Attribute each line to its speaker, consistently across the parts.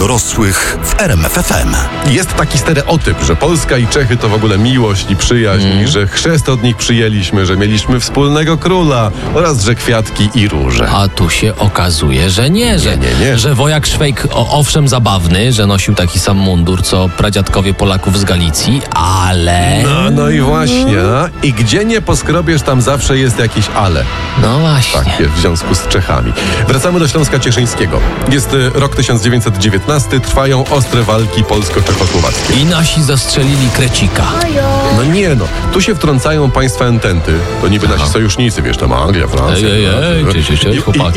Speaker 1: dorosłych w RMF FM.
Speaker 2: Jest taki stereotyp, że Polska i Czechy to w ogóle miłość i przyjaźń, że chrzest od nich przyjęliśmy, że mieliśmy wspólnego króla oraz że kwiatki i róże.
Speaker 3: A tu się okazuje, że nie. Że wojak Szwejk, owszem zabawny, że nosił taki sam mundur, co pradziadkowie Polaków z Galicji, ale...
Speaker 2: No i właśnie. I gdzie nie poskrobiesz, tam zawsze jest jakieś ale.
Speaker 3: No właśnie.
Speaker 2: Tak jest w związku z Czechami. Wracamy do Śląska Cieszyńskiego. Jest rok 1919, trwają ostre walki polsko-czechosłowackie.
Speaker 3: I nasi zastrzelili Krecika.
Speaker 2: No nie no, tu się wtrącają państwa ententy, to niby nasi sojusznicy, wiesz, tam Anglia, Francja.
Speaker 3: Cześć, chłopaki.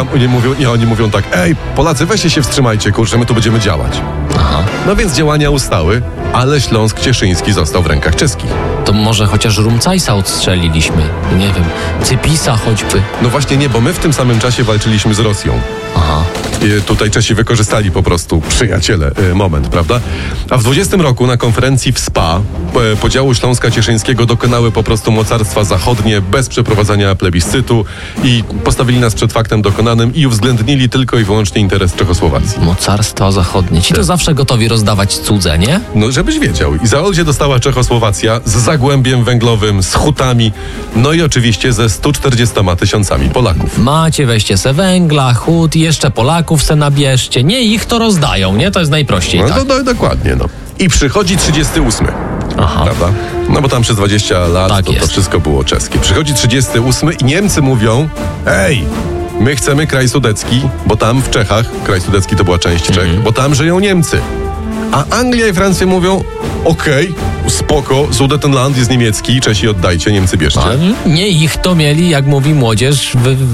Speaker 2: I oni mówią tak, ej, Polacy, weźcie się wstrzymajcie, kurczę, my tu będziemy działać.
Speaker 3: Aha.
Speaker 2: No więc działania ustały, ale Śląsk Cieszyński został w rękach czeskich.
Speaker 3: To może chociaż Rumcajsa odstrzeliliśmy. Nie wiem, Cypisa choćby.
Speaker 2: No właśnie nie, bo my w tym samym czasie walczyliśmy z Rosją.
Speaker 3: Aha.
Speaker 2: I tutaj Czesi wykorzystali po prostu, przyjaciele, moment, prawda? A w 20 roku na konferencji w SPA podziału Śląska Cieszyńskiego dokonały po prostu mocarstwa zachodnie bez przeprowadzania plebiscytu i postawili nas przed faktem dokonanym i uwzględnili tylko i wyłącznie interes Czechosłowacji.
Speaker 3: Mocarstwa zachodnie. Ci to zawsze gotowi rozdawać cudze, nie?
Speaker 2: No, żebyś wiedział. I za Olzie dostała Czechosłowacja z zagłębiem węglowym, z hutami, no i oczywiście ze 140 000 Polaków.
Speaker 3: Macie, weźcie se węgla, hut i jeszcze Polaków se nabierzcie. Nie, ich to rozdają, nie? To jest najprościej,
Speaker 2: No,
Speaker 3: tak?
Speaker 2: dokładnie, no. I przychodzi 38.
Speaker 3: Aha.
Speaker 2: Prawda? No bo tam przez 20 lat
Speaker 3: Tak
Speaker 2: to wszystko było czeskie. Przychodzi 38 i Niemcy mówią, ej, my chcemy kraj sudecki, bo tam w Czechach, kraj sudecki to była część Czech, bo tam żyją Niemcy. A Anglia i Francja mówią, okej, spoko, Sudetenland jest niemiecki, Czesi oddajcie, Niemcy bierzcie.
Speaker 3: A nie ich to mieli, jak mówi młodzież,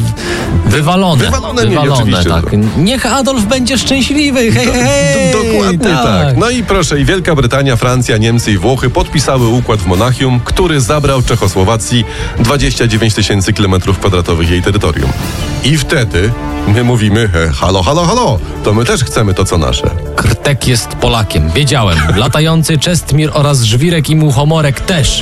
Speaker 3: wywalone.
Speaker 2: Wywalone mieli oczywiście.
Speaker 3: Tak. Niech Adolf będzie szczęśliwy. Hej, hej,
Speaker 2: Dokładnie tak. No i proszę, i Wielka Brytania, Francja, Niemcy i Włochy podpisały układ w Monachium, który zabrał Czechosłowacji 29 000 km² jej terytorium. I wtedy my mówimy, halo, to my też chcemy to, co nasze.
Speaker 3: Krtek jest Polakiem, wiedziałem. Latający Czestmir oraz Żwirek i Muchomorek też.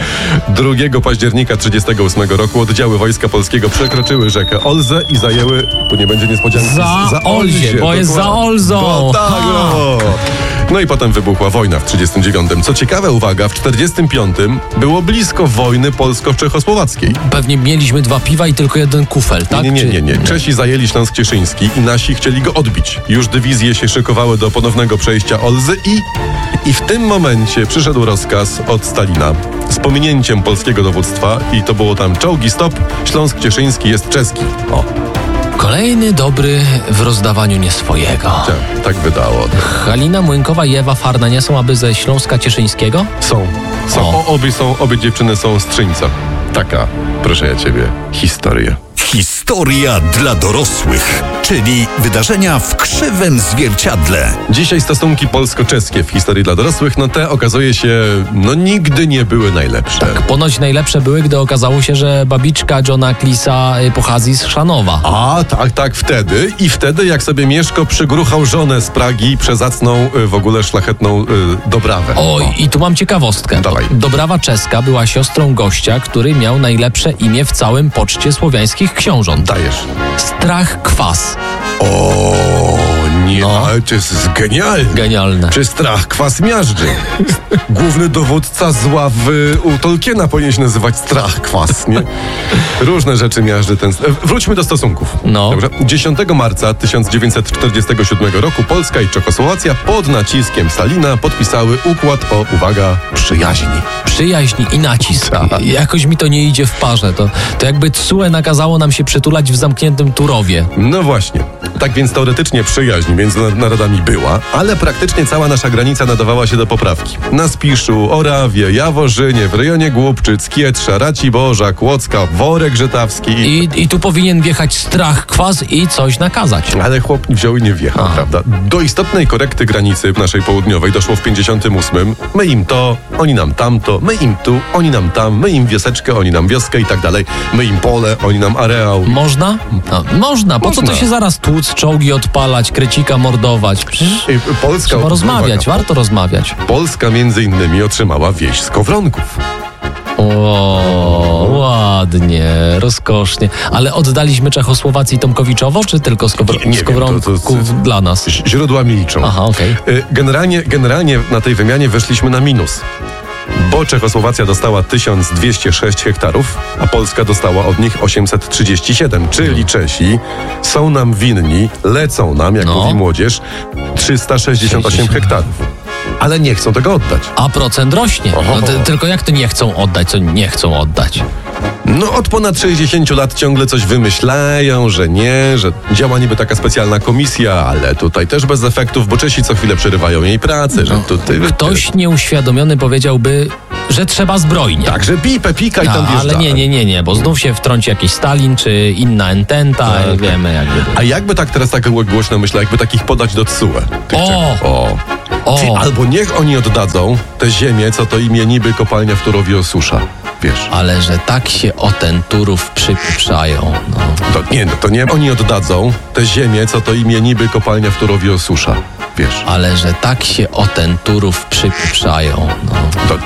Speaker 2: 2 października 1938 roku oddziały Wojska Polskiego przekroczyły rzekę Olzę i zajęły, tu nie będzie niespodzianki,
Speaker 3: za Olzie, bo jest za Olzą.
Speaker 2: Bo tak, no. No i potem wybuchła wojna w 1939. Co ciekawe, uwaga, w 1945 było blisko wojny polsko-czechosłowackiej.
Speaker 3: Pewnie mieliśmy 2 piwa i tylko 1 kufel, tak?
Speaker 2: Nie. Czesi zajęli Śląsk Cieszyński i nasi chcieli go odbić. Już dywizje się szykowały do ponownego przejścia Olzy i w tym momencie przyszedł rozkaz od Stalina z pominięciem polskiego dowództwa i to było tam czołgi stop, Śląsk Cieszyński jest czeski. O.
Speaker 3: Kolejny dobry w rozdawaniu nie swojego.
Speaker 2: Tak wydało.
Speaker 3: Halina Młynkowa i Ewa Farna nie są aby ze Śląska Cieszyńskiego?
Speaker 2: Są. Obie dziewczyny są z Trzyńca. Taka, proszę ja ciebie, historia.
Speaker 1: Historia dla dorosłych, czyli wydarzenia w krzywym zwierciadle.
Speaker 2: Dzisiaj stosunki polsko-czeskie w historii dla dorosłych, no te okazuje się, nigdy nie były najlepsze.
Speaker 3: Tak, ponoć najlepsze były, gdy okazało się, że babiczka Johna Cleesa pochodzi z Chrzanowa.
Speaker 2: A, tak, wtedy jak sobie Mieszko przygruchał żonę z Pragi, przezacną w ogóle szlachetną Dobrawę.
Speaker 3: Oj, i tu mam ciekawostkę.
Speaker 2: Dawaj.
Speaker 3: Dobrawa czeska była siostrą gościa, który miał najlepsze imię w całym poczcie słowiańskich książąt.
Speaker 2: Dajesz.
Speaker 3: Strach Kwas.
Speaker 2: O, nie, ale to jest genialne.
Speaker 3: Genialne.
Speaker 2: Czy Strach Kwas miażdży? Główny dowódca zła u Tolkiena powinien się nazywać Strach Kwas, nie? Różne rzeczy miażdży ten... Wróćmy do stosunków.
Speaker 3: No.
Speaker 2: Dobrze? 10 marca 1947 roku Polska i Czechosłowacja pod naciskiem Stalina podpisały układ o, uwaga, przyjaźni.
Speaker 3: Przyjaźń i nacisk. Jakoś mi to nie idzie w parze. To jakby TSUE nakazało nam się przytulać w zamkniętym Turowie.
Speaker 2: No właśnie. Tak więc teoretycznie przyjaźń między narodami była, ale praktycznie cała nasza granica nadawała się do poprawki. Na Spiszu, Orawie, Jaworzynie, w rejonie Głubczyc, Kietrza, Raciborza, Kłodzka, Worek Żytawski.
Speaker 3: I tu powinien wjechać Strach Kwas i coś nakazać.
Speaker 2: Ale chłop wziął i nie wjechał, prawda? Do istotnej korekty granicy naszej południowej doszło w 58. My im to, oni nam tamto, my im tu, oni nam tam, my im wioseczkę, oni nam wioskę i tak dalej. My im pole, oni nam areał.
Speaker 3: Można? No, można. Po co to się zaraz tłuc, czołgi odpalać, Krecika mordować? Przecież
Speaker 2: Polska,
Speaker 3: trzeba rozmawiać, warto rozmawiać.
Speaker 2: Polska między innymi otrzymała wieś z Kowronków.
Speaker 3: ładnie, rozkosznie. Ale oddaliśmy Czechosłowacji Tomkowiczowo, czy tylko Skowronków dla nas?
Speaker 2: Źródła milczą.
Speaker 3: Aha, okej.
Speaker 2: Generalnie na tej wymianie weszliśmy na minus. Bo Czechosłowacja dostała 1206 hektarów, a Polska dostała od nich 837. Czyli Czesi są nam winni, lecą nam, jak mówi młodzież, 368 hektarów. Ale nie chcą tego oddać.
Speaker 3: A procent rośnie. Tylko jak to nie chcą oddać, co nie chcą oddać?
Speaker 2: No od ponad 60 lat ciągle coś wymyślają, że nie, że działa niby taka specjalna komisja, ale tutaj też bez efektów, bo Czesi co chwilę przerywają jej pracę, że tutaj...
Speaker 3: Ktoś nieuświadomiony powiedziałby, że trzeba zbrojnie.
Speaker 2: Tak, że pika i tam wjeżdża.
Speaker 3: Ale nie, bo znów się wtrąci jakiś Stalin, czy inna ententa, i wiemy jakby.
Speaker 2: A jakby tak teraz tak głośno myślę, jakby takich podać do TSUE? Albo niech oni oddadzą te ziemię, co to imię niby kopalnia w Turowie osusza. Wiesz.
Speaker 3: Ale że tak się o ten Turów przypieprzają.
Speaker 2: To nie oni oddadzą te ziemię, co to imię niby kopalnia w Turowie osusza. Wiesz.
Speaker 3: Ale że tak się o ten Turów przypieprzają.